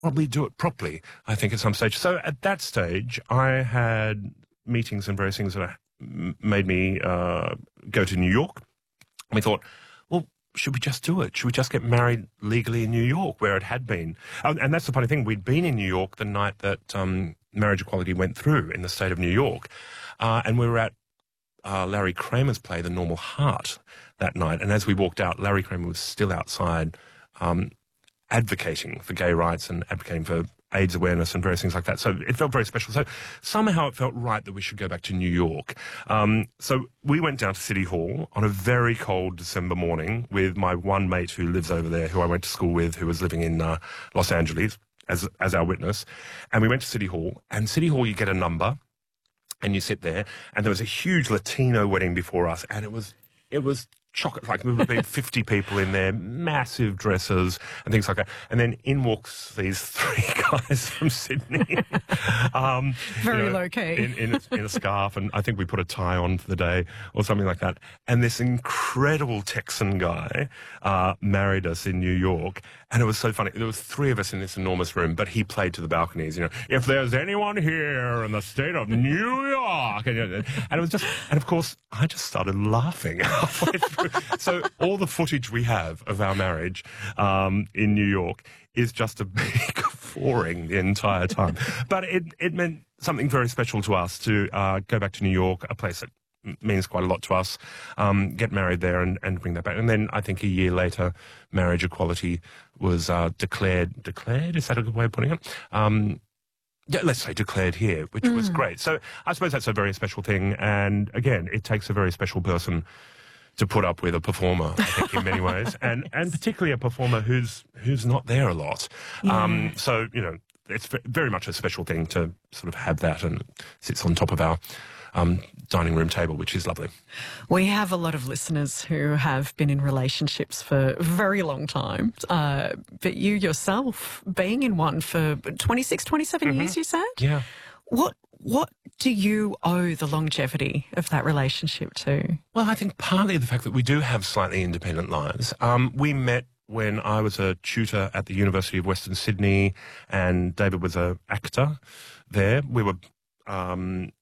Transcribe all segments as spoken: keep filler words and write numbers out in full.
probably do it properly, I think, at some stage. So at that stage, I had meetings and various things that made me uh, go to New York. And we thought, well, should we just do it? Should we just get married legally in New York, where it had been? Um, and that's the funny thing. We'd been in New York the night that um, marriage equality went through in the state of New York. Uh, and we were at uh, Larry Kramer's play, The Normal Heart, that night. And as we walked out, Larry Kramer was still outside um, advocating for gay rights and advocating for AIDS awareness and various things like that. So it felt very special. So somehow it felt right that we should go back to New York. Um, so we went down to City Hall on a very cold December morning with my one mate who lives over there, who I went to school with, who was living in uh, Los Angeles as, as our witness. And we went to City Hall. And City Hall, you get a number and you sit there. And there was a huge Latino wedding before us. And it was, it was chocolate, like there would be fifty people in there, massive dresses and things like that. And then in walks these three guys from Sydney. um, Very you know, low key. in, in, a, in a scarf, and I think we put a tie on for the day or something like that. And this incredible Texan guy uh, married us in New York. And it was so funny. There was three of us in this enormous room, but he played to the balconies, you know, if there's anyone here in the state of New York. And, and it was just, and of course, I just started laughing halfway through. So all the footage we have of our marriage um, in New York is just a big guffaw the entire time. But it, it meant something very special to us to uh, go back to New York, a place that means quite a lot to us, um, get married there and, and bring that back. And then I think a year later, marriage equality was uh, declared. Declared? Is that a good way of putting it? Um, yeah, let's say declared here, which mm. was great. So I suppose that's a very special thing. And again, it takes a very special person to put up with a performer, I think, in many ways, and and particularly a performer who's who's not there a lot. Yeah. Um, so you know, it's very much a special thing to sort of have that, and sits on top of our um, dining room table, which is lovely. We have a lot of listeners who have been in relationships for a very long time, uh, but you yourself being in one for twenty-six, twenty-seven mm-hmm. years, you said? Yeah. What what do you owe the longevity of that relationship to? Well, I think partly the fact that we do have slightly independent lives. Um, we met when I was a tutor at the University of Western Sydney, and David was an actor there. We were um,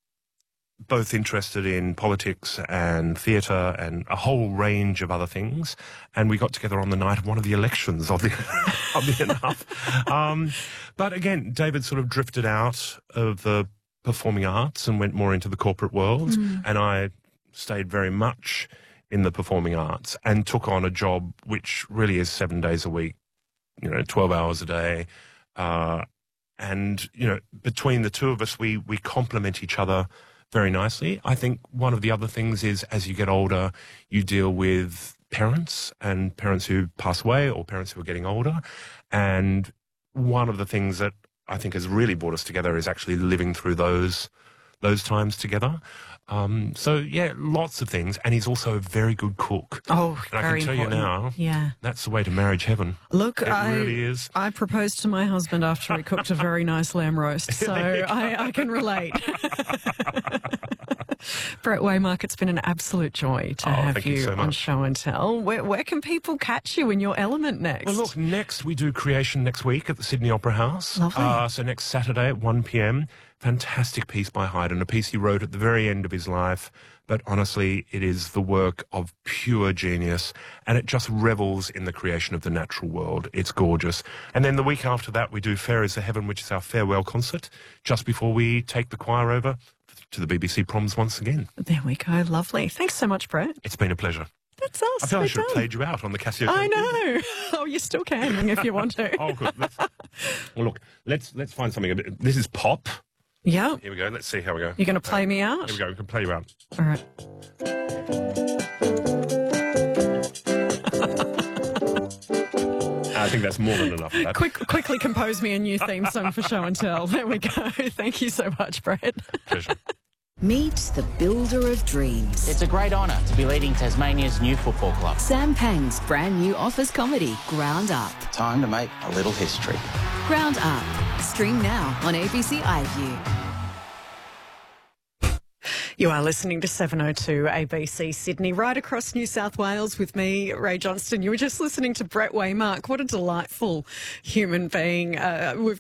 both interested in politics and theatre and a whole range of other things, and we got together on the night of one of the elections, oddly, oddly enough. Um, but again, David sort of drifted out of the performing arts and went more into the corporate world, mm. and I stayed very much in the performing arts and took on a job which really is seven days a week, you know, twelve hours a day. Uh, and, you know, between the two of us, we, we complement each other very nicely. I think one of the other things is as you get older, you deal with parents and parents who pass away or parents who are getting older. And one of the things that I think has really brought us together is actually living through those those times together. Um, so, yeah, lots of things. And he's also a very good cook. Oh, and very I can tell important. you now, yeah. that's the way to marriage heaven. Look, it I, really is. I proposed to my husband after he cooked a very nice lamb roast, so I, I can relate. Brett Waymark, it's been an absolute joy to oh, have you, you so on Show and Tell. Where, where can people catch you in your element next? Well, look, next we do Creation next week at the Sydney Opera House. Lovely. Uh, so next Saturday at one p m, fantastic piece by Haydn, a piece he wrote at the very end of his life. But honestly, it is the work of pure genius, and it just revels in the creation of the natural world. It's gorgeous. And then the week after that, we do Fair is the Heaven, which is our farewell concert, just before we take the choir over to the B B C Proms once again. There we go. Lovely. Thanks so much, Brett. It's been a pleasure. That's us. I feel We're I should done. have played you out on the Casio. I know. Oh, you still can if you want to. Oh, good. Let's, well, look, let's let's find something. A bit, this is pop. Yeah. Here we go. Let's see how we go. You're going to play uh, me out? Here we go. We can play you out. All right. I think that's more than enough of that. Quick, quickly compose me a new theme song for Show and Tell. There we go. Thank you so much, Brett. Pleasure. Meet the builder of dreams. It's a great honour to be leading Tasmania's new football club. Sam Pang's brand new office comedy, Ground Up. Time to make a little history. Ground Up. Stream now on A B C iView. You are listening to seven oh two A B C Sydney, right across New South Wales with me, Ray Johnston. You were just listening to Brett Waymark. What a delightful human being. Uh, we've